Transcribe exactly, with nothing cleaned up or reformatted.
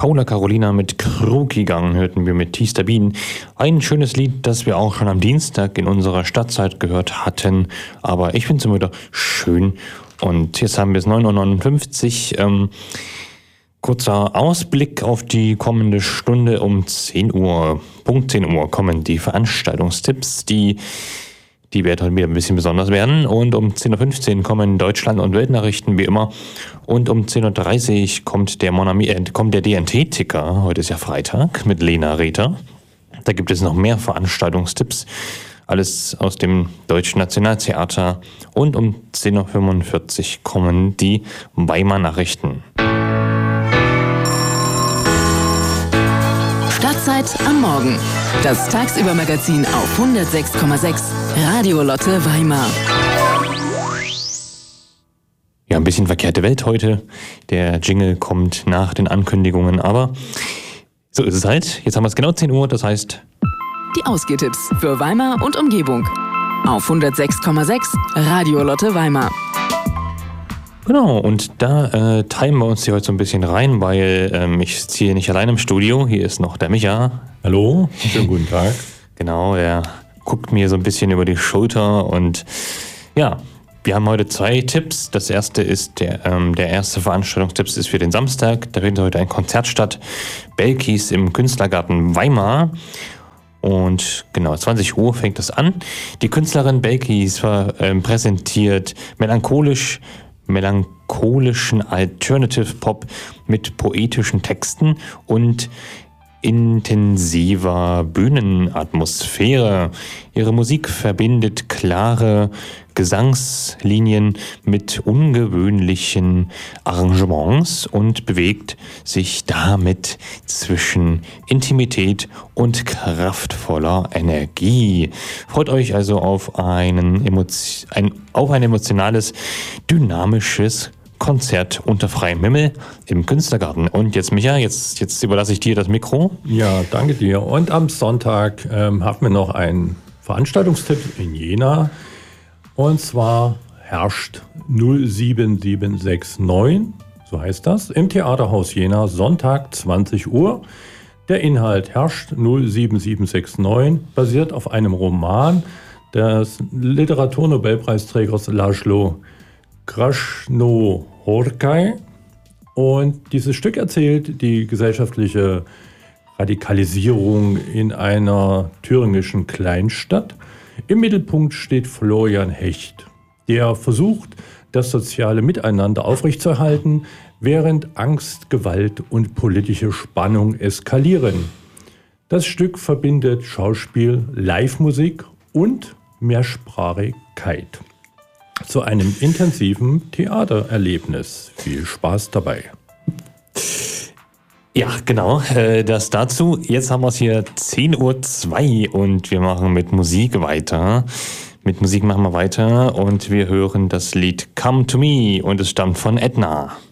Paula Carolina mit Krukigang hörten wir mit Tiester Bienen. Ein schönes Lied, das wir auch schon am Dienstag in unserer Stadtzeit gehört hatten. Aber ich finde es immer wieder schön. Und jetzt haben wir es neun Uhr neunundfünfzig. Ähm, kurzer Ausblick auf die kommende Stunde um zehn Uhr. Punkt zehn Uhr kommen die Veranstaltungstipps, die... Die werden heute wieder ein bisschen besonders werden. Und um zehn Uhr fünfzehn kommen Deutschland- und Weltnachrichten wie immer. Und um zehn Uhr dreißig kommt der, Monami, äh, kommt der D N T-Ticker. Heute ist ja Freitag mit Lena Rether. Da gibt es noch mehr Veranstaltungstipps. Alles aus dem Deutschen Nationaltheater. Und um zehn Uhr fünfundvierzig kommen die Weimar-Nachrichten. Stadtzeit am Morgen. Das Tagsüber-Magazin auf hundertsechs Komma sechs Radio Lotte Weimar. Ja, ein bisschen verkehrte Welt heute. Der Jingle kommt nach den Ankündigungen, aber so ist es halt. Jetzt haben wir es genau zehn Uhr, das heißt... Die Ausgehtipps für Weimar und Umgebung. Auf hundertsechs Komma sechs Radio Lotte Weimar. Genau, und da äh, teilen wir uns hier heute so ein bisschen rein, weil ähm, ich sitze hier nicht allein im Studio. Hier ist noch der Micha. Hallo, schönen guten Tag. Genau, er guckt mir so ein bisschen über die Schulter und ja, wir haben heute zwei Tipps. Das erste ist, der, ähm, der erste Veranstaltungstipp ist für den Samstag. Da findet heute ein Konzert statt. Belkis im Künstlergarten Weimar. Und genau, zwanzig Uhr fängt das an. Die Künstlerin Belkis äh, präsentiert melancholisch melancholischen Alternative Pop mit poetischen Texten und intensiver Bühnenatmosphäre. Ihre Musik verbindet klare Gesangslinien mit ungewöhnlichen Arrangements und bewegt sich damit zwischen Intimität und kraftvoller Energie. Freut euch also auf, einen Emotio- ein, auf ein emotionales, dynamisches Konzert unter freiem Himmel im Künstlergarten. Und jetzt, Micha, jetzt, jetzt überlasse ich dir das Mikro. Ja, danke dir. Und am Sonntag ähm, haben wir noch einen Veranstaltungstipp in Jena. Und zwar herrscht null sieben sieben sechs neun, so heißt das, im Theaterhaus Jena, Sonntag zwanzig Uhr. Der Inhalt herrscht null sieben sieben sechs neun, basiert auf einem Roman des Literaturnobelpreisträgers László Krasznahorkai. Und dieses Stück erzählt die gesellschaftliche Radikalisierung in einer thüringischen Kleinstadt. Im Mittelpunkt steht Florian Hecht, der versucht, das soziale Miteinander aufrechtzuerhalten, während Angst, Gewalt und politische Spannung eskalieren. Das Stück verbindet Schauspiel, Live-Musik und Mehrsprachigkeit zu einem intensiven Theatererlebnis. Viel Spaß dabei. Ja, genau, das dazu. Jetzt haben wir es hier zehn Uhr zwei und wir machen mit Musik weiter. Mit Musik machen wir weiter und wir hören das Lied Come to Me und es stammt von Edna.